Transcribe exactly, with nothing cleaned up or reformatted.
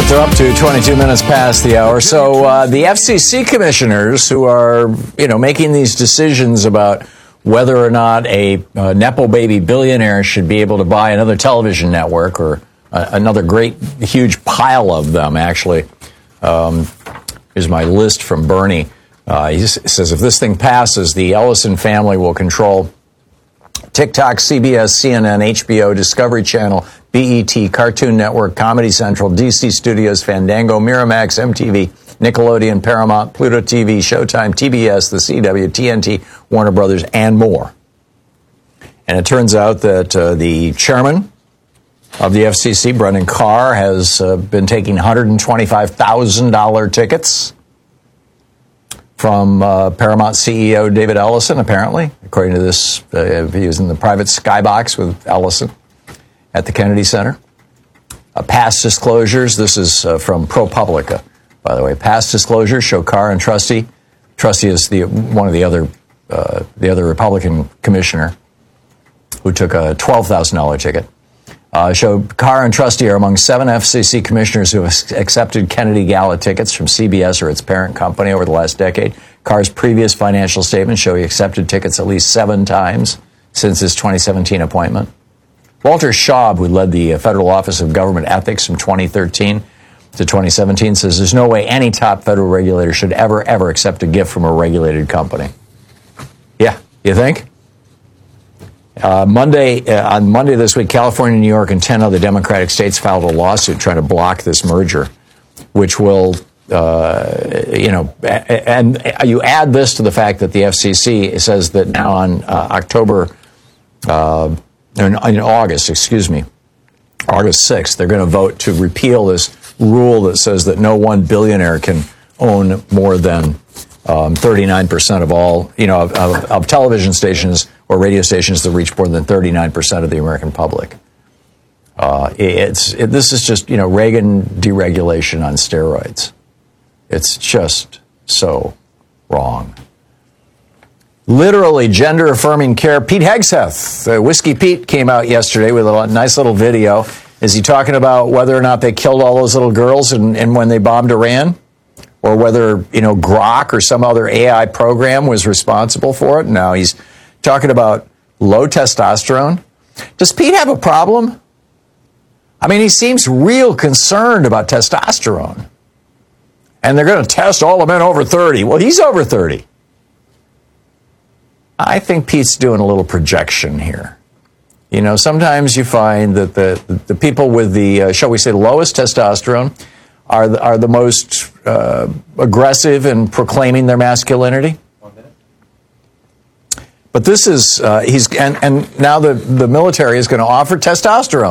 minutes. They're up to twenty-two minutes past the hour. So uh, the F C C commissioners who are, you know, making these decisions about whether or not a uh, Nepo baby billionaire should be able to buy another television network or uh, another great, huge pile of them, actually. Um, here's my list from Bernie. Uh, he says if this thing passes, the Ellison family will control TikTok, C B S, C N N, H B O, Discovery Channel, B E T, Cartoon Network, Comedy Central, D C Studios, Fandango, Miramax, M T V, Nickelodeon, Paramount, Pluto T V, Showtime, T B S, The C W, T N T, Warner Brothers, and more. And it turns out that uh, the chairman of the F C C, Brendan Carr, has uh, been taking one hundred twenty-five thousand dollars tickets from uh, Paramount C E O David Ellison, apparently, according to this. Uh, he was in the private skybox with Ellison at the Kennedy Center. Uh, past disclosures, this is uh, from ProPublica, by the way. Past disclosures show Carr and Trusty. Trusty is the one of the other uh, the other Republican commissioner who took a twelve thousand dollars ticket. Uh, show Carr and Trusty are among seven F C C commissioners who have accepted Kennedy Gala tickets from C B S or its parent company over the last decade. Carr's previous financial statements show he accepted tickets at least seven times since his twenty seventeen appointment. Walter Schaub, who led the Federal Office of Government Ethics from twenty thirteen to twenty seventeen, says there's no way any top federal regulator should ever, ever accept a gift from a regulated company. Yeah, you think? Uh, Monday, uh, on Monday this week, California, New York, and ten other Democratic states filed a lawsuit trying to block this merger, which will, uh, you know, and you add this to the fact that the F C C says that now on uh, October, uh, in, in August, excuse me, August sixth, they're going to vote to repeal this rule that says that no one billionaire can own more than um, thirty-nine percent of all, you know, of, of, of television stations or radio stations that reach more than thirty-nine percent of the American public. Uh, it's it, this is just, you know, Reagan deregulation on steroids. It's just so wrong. Literally gender-affirming care. Pete Hegseth, uh, Whiskey Pete, came out yesterday with a nice little video. Is he talking about whether or not they killed all those little girls and, and when they bombed Iran? Or whether, you know, Grok or some other A I program was responsible for it? No, he's talking about low testosterone. Does Pete have a problem? I mean, he seems real concerned about testosterone. And they're going to test all the men over thirty. Well, he's over thirty. I think Pete's doing a little projection here. You know, sometimes you find that the, the people with the, uh, shall we say, lowest testosterone are the, are the most uh, aggressive in proclaiming their masculinity. But this is, uh, he's, and, and now the, the military is going to offer testosterone.